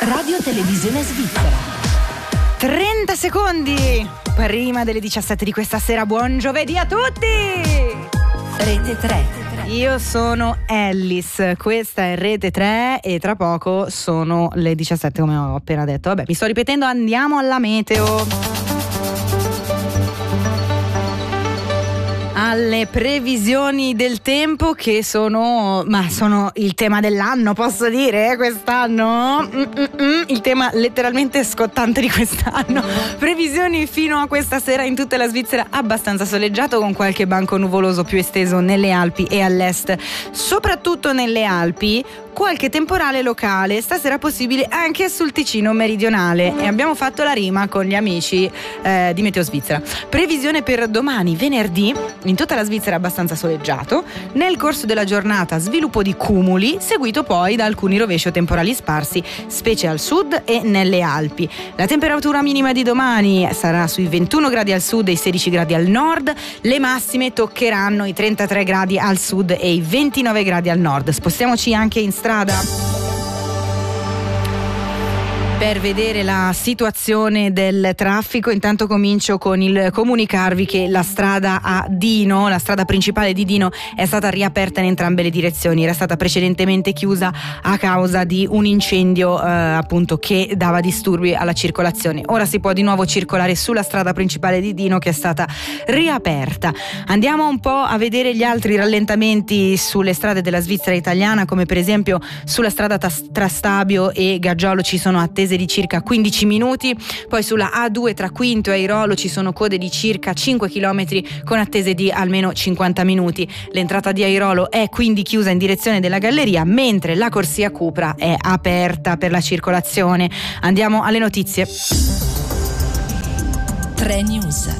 Radio Televisione Svizzera. 30 secondi prima delle 17 di questa sera. Buon giovedì a tutti! Rete 3. Io sono Ellis, questa è Rete 3 e tra poco sono le 17 come ho appena detto. Vabbè, mi sto ripetendo, andiamo alla meteo. Alle previsioni del tempo che sono il tema dell'anno, posso dire, quest'anno? Il tema letteralmente scottante di quest'anno. Previsioni fino a questa sera in tutta la Svizzera abbastanza soleggiato, con qualche banco nuvoloso più esteso nelle Alpi e all'est, soprattutto nelle Alpi. Qualche temporale locale, stasera possibile anche sul Ticino meridionale, e abbiamo fatto la rima con gli amici di Meteo Svizzera. Previsione per domani, venerdì, in tutta la Svizzera abbastanza soleggiato, nel corso della giornata sviluppo di cumuli, seguito poi da alcuni rovesci o temporali sparsi, specie al sud e nelle Alpi. La temperatura minima di domani sarà sui 21 gradi al sud e i 16 gradi al nord, le massime toccheranno i 33 gradi al sud e i 29 gradi al nord. Spostiamoci anche in strada per vedere la situazione del traffico. Intanto comincio con il comunicarvi che la strada a Dino, la strada principale di Dino, è stata riaperta in entrambe le direzioni. Era stata precedentemente chiusa a causa di un incendio appunto che dava disturbi alla circolazione. Ora si può di nuovo circolare sulla strada principale di Dino, che è stata riaperta. Andiamo un po' a vedere gli altri rallentamenti sulle strade della Svizzera italiana, come per esempio sulla strada tra Stabio e Gaggiolo ci sono attese di circa 15 minuti, poi sulla A2 tra Quinto e Airolo ci sono code di circa 5 km con attese di almeno 50 minuti. L'entrata di Airolo è quindi chiusa in direzione della galleria, mentre la corsia Cupra è aperta per la circolazione. Andiamo alle notizie. 3 News.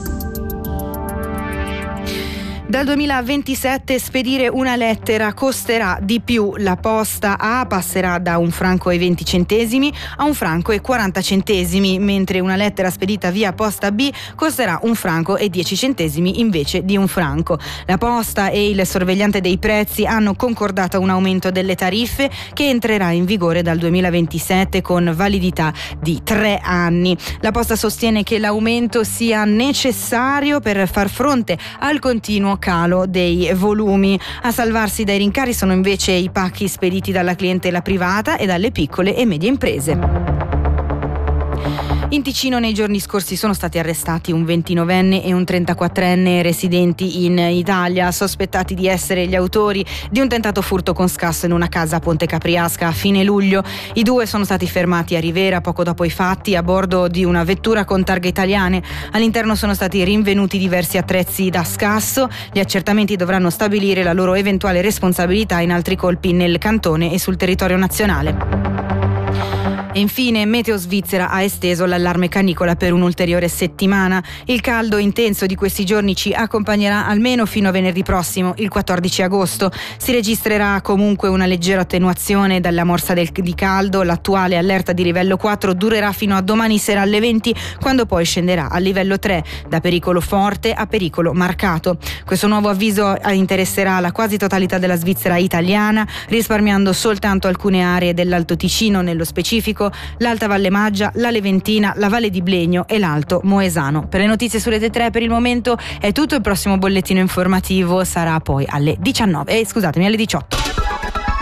Dal 2027 spedire una lettera costerà di più. La posta A passerà da €1,20 a €1,40, mentre una lettera spedita via posta B costerà €1,10 invece di €1. La posta e il sorvegliante dei prezzi hanno concordato un aumento delle tariffe che entrerà in vigore dal 2027 con validità di 3 anni. La posta sostiene che l'aumento sia necessario per far fronte al continuo calo dei volumi. A salvarsi dai rincari sono invece i pacchi spediti dalla clientela privata e dalle piccole e medie imprese. In Ticino nei giorni scorsi sono stati arrestati un 29enne e un 34enne residenti in Italia, sospettati di essere gli autori di un tentato furto con scasso in una casa a Ponte Capriasca a fine luglio. I due sono stati fermati a Rivera poco dopo i fatti a bordo di una vettura con targhe italiane. All'interno sono stati rinvenuti diversi attrezzi da scasso. Gli accertamenti dovranno stabilire la loro eventuale responsabilità in altri colpi nel cantone e sul territorio nazionale. E infine Meteo Svizzera ha esteso l'allarme canicola per un'ulteriore settimana. Il caldo intenso di questi giorni ci accompagnerà almeno fino a venerdì prossimo, il 14 agosto. Si registrerà comunque una leggera attenuazione dalla morsa di caldo. L'attuale allerta di livello 4 durerà fino a domani sera alle 20, quando poi scenderà al livello 3, da pericolo forte a pericolo marcato. Questo nuovo avviso interesserà la quasi totalità della Svizzera italiana, risparmiando soltanto alcune aree dell'Alto Ticino, nello specifico l'Alta Valle Maggia, la Leventina, la Valle di Blegno e l'Alto Moesano. Per le notizie su Rete 3 per il momento è tutto. Il prossimo bollettino informativo sarà poi alle 18.